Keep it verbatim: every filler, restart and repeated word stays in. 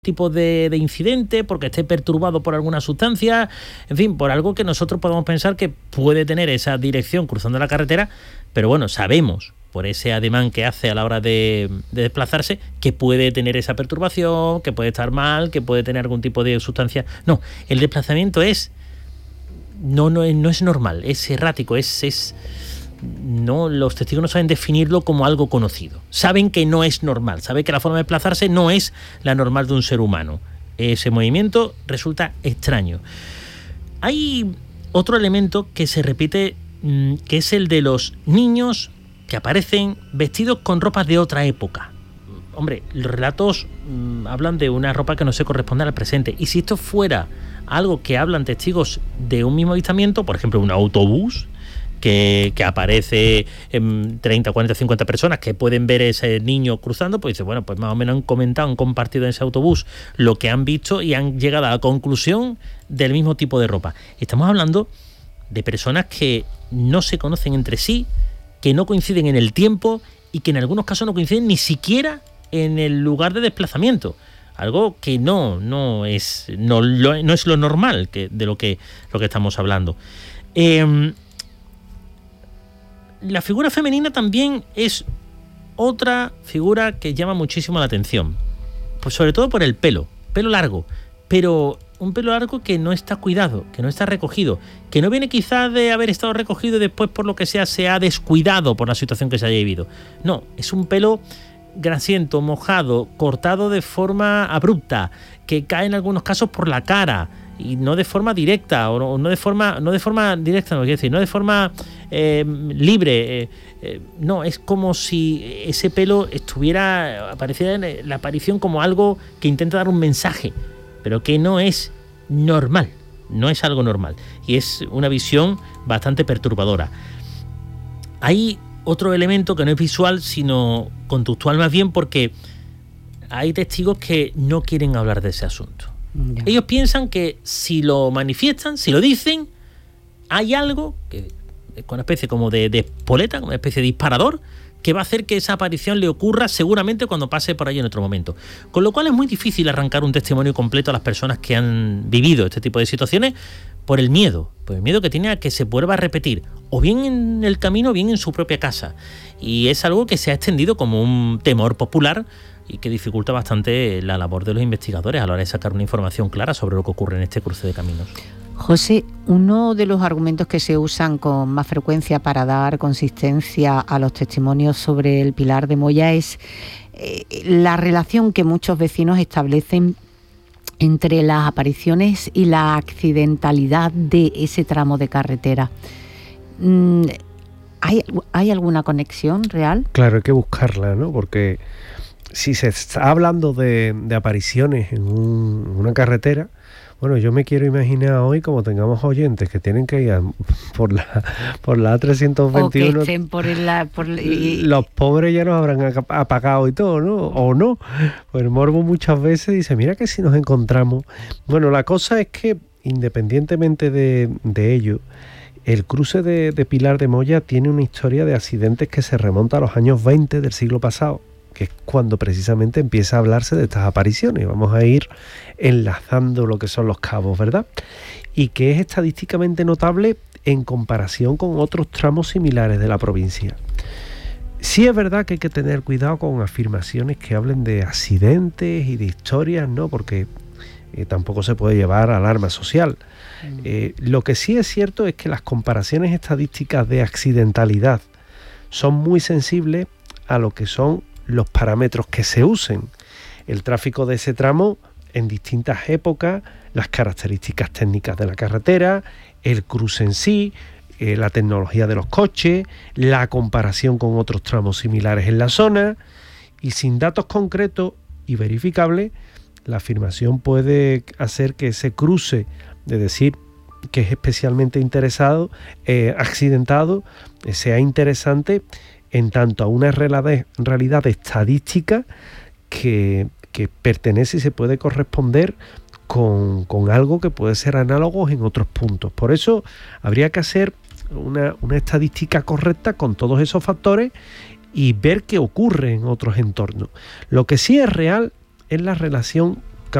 tipo de, de incidente, porque esté perturbado por alguna sustancia, en fin, por algo que nosotros podemos pensar que puede tener esa dirección cruzando la carretera, pero bueno, sabemos por ese ademán que hace a la hora de, de desplazarse, que puede tener esa perturbación, que puede estar mal, que puede tener algún tipo de sustancia. No, el desplazamiento es no, no, no es normal, es errático, es... es no, los testigos no saben definirlo como algo conocido. Saben que no es normal, saben que la forma de desplazarse no es la normal de un ser humano. Ese movimiento resulta extraño. Hay otro elemento que se repite, que es el de los niños que aparecen vestidos con ropas de otra época. Hombre, los relatos mmm, hablan de una ropa que no se corresponde al presente. Y si esto fuera algo que hablan testigos de un mismo avistamiento, por ejemplo, un autobús, Que, que aparece en treinta, cuarenta, cincuenta personas que pueden ver ese niño cruzando, pues dice, bueno, pues más o menos han comentado, han compartido en ese autobús lo que han visto y han llegado a la conclusión del mismo tipo de ropa. Estamos hablando de personas que no se conocen entre sí, que no coinciden en el tiempo y que en algunos casos no coinciden ni siquiera en el lugar de desplazamiento. Algo que no, no es, no, lo, no es lo normal que, de lo que, lo que estamos hablando. Eh, La figura femenina también es otra figura que llama muchísimo la atención, pues sobre todo por el pelo, pelo largo, pero un pelo largo que no está cuidado, que no está recogido, que no viene quizás de haber estado recogido y después por lo que sea se ha descuidado por la situación que se haya vivido. No, es un pelo grasiento, mojado, cortado de forma abrupta, que cae en algunos casos por la cara, y no de forma directa, o no, o no de forma no de forma directa, no quiero decir, no de forma eh, libre, eh, eh, no, es como si ese pelo estuviera, apareciera en la aparición como algo que intenta dar un mensaje, pero que no es normal, no es algo normal, y es una visión bastante perturbadora. Hay otro elemento que no es visual, sino conductual más bien, porque hay testigos que no quieren hablar de ese asunto. Ya. Ellos piensan que si lo manifiestan, si lo dicen, hay algo que es una especie como de, de espoleta, una especie de disparador, que va a hacer que esa aparición le ocurra seguramente cuando pase por ahí en otro momento. Con lo cual es muy difícil arrancar un testimonio completo a las personas que han vivido este tipo de situaciones por el miedo, por el miedo que tiene a que se vuelva a repetir, o bien en el camino o bien en su propia casa. Y es algo que se ha extendido como un temor popular y que dificulta bastante la labor de los investigadores a la hora de sacar una información clara sobre lo que ocurre en este cruce de caminos. José, uno de los argumentos que se usan con más frecuencia para dar consistencia a los testimonios sobre el Pilar de Moya es eh, la relación que muchos vecinos establecen entre las apariciones y la accidentalidad de ese tramo de carretera. ¿Hay, ¿Hay alguna conexión real? Claro, hay que buscarla, ¿no? Porque si se está hablando de, de apariciones en un, una carretera, bueno, yo me quiero imaginar hoy como tengamos oyentes que tienen que ir a, por la por la A trescientos veintiuno. O que estén por la... Por la y, los pobres ya nos habrán apagado y todo, ¿no? O no. Pues el morbo muchas veces dice, mira que si nos encontramos... Bueno, la cosa es que, independientemente de, de ello, el cruce de, de Pilar de Moya tiene una historia de accidentes que se remonta a los años veinte del siglo pasado, que es cuando precisamente empieza a hablarse de estas apariciones. Vamos a ir enlazando lo que son los cabos, ¿verdad? Y que es estadísticamente notable en comparación con otros tramos similares de la provincia. Sí es verdad que hay que tener cuidado con afirmaciones que hablen de accidentes y de historias, ¿no? Porque eh, tampoco se puede llevar alarma social. Mm. Eh, lo que sí es cierto es que las comparaciones estadísticas de accidentalidad son muy sensibles a lo que son los parámetros que se usen, el tráfico de ese tramo en distintas épocas, las características técnicas de la carretera, el cruce en sí, eh, la tecnología de los coches, la comparación con otros tramos similares en la zona, y sin datos concretos y verificables, la afirmación puede hacer que ese cruce, de decir que es especialmente interesado, eh, accidentado, eh, sea interesante en tanto a una realidad, realidad estadística que, que pertenece y se puede corresponder con, con algo que puede ser análogo en otros puntos. Por eso habría que hacer una, una estadística correcta con todos esos factores y ver qué ocurre en otros entornos. Lo que sí es real es la relación